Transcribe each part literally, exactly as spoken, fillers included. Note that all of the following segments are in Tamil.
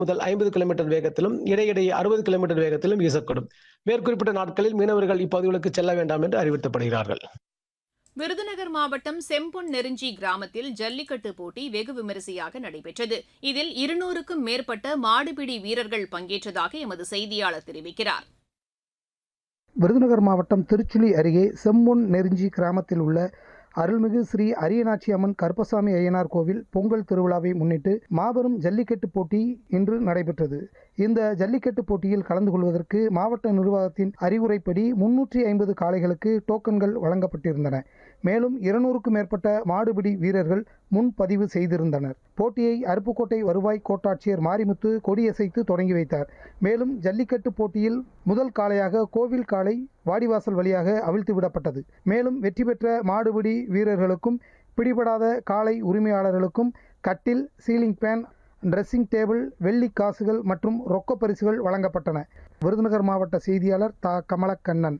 முதல் ஐம்பது கிலோமீட்டர் வேகத்திலும் இடையிடையே அறுபது கிலோமீட்டர் வேகத்திலும் வீசக்கூடும். மேற்குறிப்பிட்ட நாட்களில் மீனவர்கள் இப்பகுதிகளுக்கு செல்ல வேண்டாம் என்று அறிவுறுத்தப்படுகிறார்கள். விருதுநகர் மாவட்டம் செம்பொன் நெருஞ்சி கிராமத்தில் ஜல்லிக்கட்டு போட்டி வெகு விமரிசையாக நடைபெற்றது. இதில் இருநூறுக்கும் மேற்பட்ட மாடுபிடி வீரர்கள் பங்கேற்றதாக எமது செய்தியாளர் தெரிவிக்கிறார். விருதுநகர் மாவட்டம் திருச்சுழி அருகே செம்பொன் நெருஞ்சி கிராமத்தில் உள்ள அருள்மிகு ஸ்ரீ அரியநாச்சி அம்மன் கருப்பசாமி ஐயனார் கோவில் பொங்கல் திருவிழாவை முன்னிட்டு மாபெரும் ஜல்லிக்கட்டு போட்டி இன்று நடைபெற்றது. இந்த ஜல்லிக்கட்டு போட்டியில் கலந்து கொள்வதற்கு மாவட்ட நிர்வாகத்தின் அறிவுரைப்படி முன்னூற்றி ஐம்பது காளைகளுக்கு டோக்கன்கள் வழங்கப்பட்டிருந்தன. மேலும் இருநூறுக்கும் மேற்பட்ட மாடுபிடி வீரர்கள் முன்பதிவு செய்திருந்தனர். போட்டியை அருப்புக்கோட்டை வருவாய் கோட்டாட்சியர் மாரிமுத்து கொடியசைத்து தொடங்கி வைத்தார். மேலும் ஜல்லிக்கட்டு போட்டியில் முதல் காளையாக கோவில் காளை வாடிவாசல் வழியாக அவிழ்த்து விடப்பட்டது. மேலும் வெற்றி பெற்ற மாடுபிடி வீரர்களுக்கும் பிடிபடாத காளை உரிமையாளர்களுக்கும் கட்டில், சீலிங் ஃபேன், டிரெஸ்ஸிங் டேபிள், வெள்ளி காசுகள் மற்றும் ரொக்க பரிசுகள் வழங்கப்பட்டன. விருதுநகர் மாவட்ட செய்தியாளர் தா கமலக்கண்ணன்.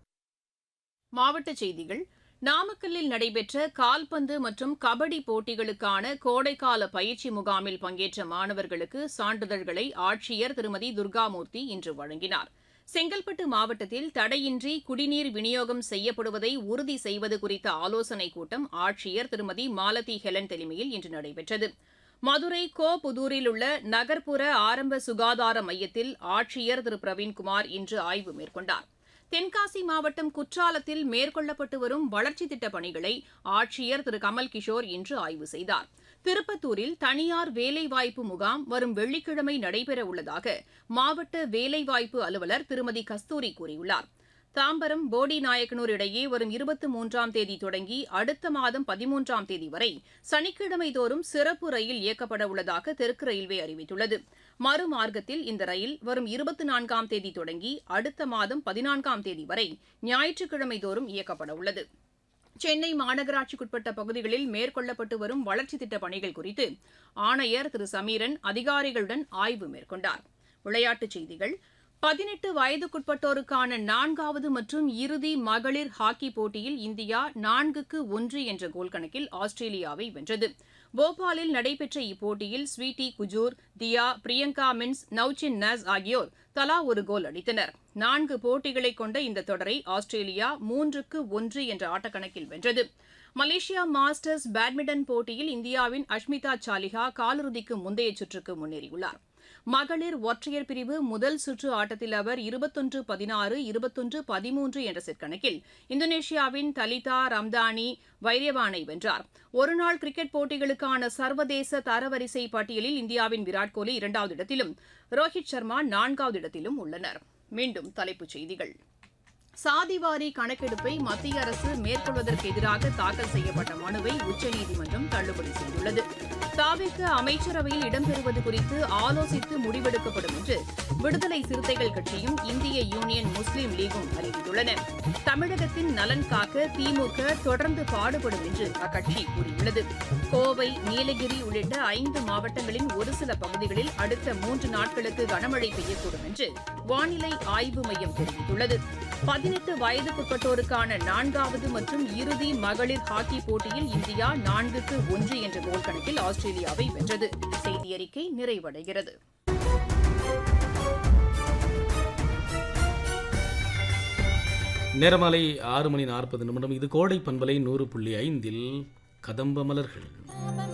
மாவட்ட செய்திகள். நாமக்கல்லில் நடைபெற்ற கால்பந்து மற்றும் கபடி போட்டிகளுக்கான கோடைக்கால பயிற்சி முகாமில் பங்கேற்ற மாணவர்களுக்கு சான்றிதழ்களை ஆட்சியர் திருமதி துர்காமூர்த்தி இன்று வழங்கினார். செங்கல்பட்டு மாவட்டத்தில் தடையின்றி குடிநீர் விநியோகம் செய்யப்படுவதை உறுதி செய்வது குறித்த ஆலோசனைக் கூட்டம் ஆட்சியர் திருமதி மாலதி ஹெலன் தலைமையில் இன்று நடைபெற்றது. மதுரை கோபுதூரில் உள்ள நகர்ப்புற ஆரம்ப சுகாதார மையத்தில் ஆட்சியர் திரு பிரவீன்குமார் இன்று ஆய்வு மேற்கொண்டார். தென்காசி மாவட்டம் குற்றாலத்தில் மேற்கொள்ளப்பட்டு வரும் வளர்ச்சித் திட்டப் பணிகளை ஆட்சியர் திரு கமல் கிஷோர் இன்று ஆய்வு செய்தார். திருப்பத்தூரில் தனியார் வேலைவாய்ப்பு முகாம் வரும் வெள்ளிக்கிழமை நடைபெறவுள்ளதாக மாவட்ட வேலைவாய்ப்பு அலுவலர் திருமதி கஸ்தூரி கூறியுள்ளார். தாம்பரம் போடிநாயக்கனூர் இடையே வரும் இருபத்தி மூன்றாம் தேதி தொடங்கி அடுத்த மாதம் பதிமூன்றாம் தேதி வரை சனிக்கிழமை தோறும் சிறப்பு ரயில் இயக்கப்பட உள்ளதாக தெற்கு ரயில்வே அறிவித்துள்ளது. மறுமார்க்கத்தில் இந்த ரயில் வரும் இருபத்தி நான்காம் தேதி தொடங்கி அடுத்த மாதம் பதினான்காம் தேதி வரை ஞாயிற்றுக்கிழமை தோறும் இயக்கப்பட உள்ளது. சென்னை மாநகராட்சிக்குட்பட்ட பகுதிகளில் மேற்கொள்ளப்பட்டு வரும் வளர்ச்சித் திட்டப் பணிகள் குறித்து ஆணையர் திரு சமீரன் அதிகாரிகளுடன் ஆய்வு மேற்கொண்டார். விளையாட்டுச் செய்திகள். பதினெட்டு வயதுக்குட்பட்டோருக்கான நான்காவது மற்றும் இறுதி மகளிர் ஹாக்கி போட்டியில் இந்தியா நான்குக்கு ஒன்று என்ற கோல் கணக்கில் ஆஸ்திரேலியாவை வென்றது. போபாலில் நடைபெற்ற இப்போட்டியில் ஸ்வீட்டி குஜூர், தியா, பிரியங்கா மின்ஸ், நவ்சின் நாஸ் ஆகியோர் தலா ஒரு கோல் அடித்தனர். நான்கு போட்டிகளை கொண்ட இந்த தொடரை ஆஸ்திரேலியா மூன்றுக்கு ஒன்று என்ற ஆட்டக்கணக்கில் வென்றது. மலேசியா மாஸ்டர்ஸ் பேட்மிண்டன் போட்டியில் இந்தியாவின் அஷ்மிதா சாலிஹா காலிறுதிக்கு முந்தைய சுற்றுக்கு முன்னேறியுள்ளார். மகளிர் ஒற்றையர் பிரிவு முதல் சுற்று ஆட்டத்தில் அவர் இருபத்தொன்று பதினாறு, இருபத்தொன்று பதிமூன்று என்ற செட் கணக்கில் இந்தோனேஷியாவின் தலிதா ரம்தானி வைரியவானை வென்றார். ஒருநாள் கிரிக்கெட் போட்டிகளுக்கான சர்வதேச தரவரிசை பட்டியலில் இந்தியாவின் விராட் கோலி இரண்டாவது இடத்திலும் ரோஹித் சர்மா நான்காவது இடத்திலும் உள்ளனர். மீண்டும் தலைப்புச் செய்திகள். சாதிவாரி கணக்கெடுப்பை மத்திய அரசு மேற்கொள்வதற்கு எதிராக தாக்கல் செய்யப்பட்ட மனுவை உச்சநீதிமன்றம் தள்ளுபடி செய்துள்ளது. தாவேக அமைச்சரவையில் இடம்பெறுவது குறித்து ஆலோசித்து முடிவெடுக்கப்படும் என்று விடுதலை சிறுத்தைகள் கட்சியும் இந்திய யூனியன் முஸ்லீம் லீகும் அறிவித்துள்ளன. தமிழகத்தின் நலன் காக்க திமுக தொடர்ந்து பாடுபடும் என்று அக்கட்சி கூறியுள்ளது. கோவை, நீலகிரி உள்ளிட்ட ஐந்து மாவட்டங்களின் ஒரு சில பகுதிகளில் அடுத்த மூன்று நாட்களுக்கு கனமழை பெய்யக்கூடும் என்று வானிலை ஆய்வு மையம் தெரிவித்துள்ளது. பதினெட்டு வயதுக்குட்பட்டோருக்கான நான்காவது மற்றும் இறுதி மகளிர் ஹாக்கி போட்டியில் இந்தியா நான்குக்கு ஒன்று என்ற கோல் கணக்கில் ஆஸ்திரேலியாவை வென்றது. செய்தி அறிக்கை நிறைவடைகிறது. நேரமாலை ஆறு மணி நாற்பது நிமிடம். இது கோடை பண்பலை நூறு புள்ளி ஐந்தில் கதம்ப மலர்கள்.